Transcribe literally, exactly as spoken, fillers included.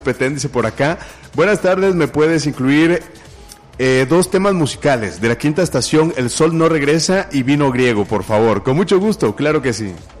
Petén dice por acá, buenas tardes, ¿me puedes incluir eh, dos temas musicales de la quinta estación, El Sol no regresa y Vino Griego, por favor? Con mucho gusto, claro que sí.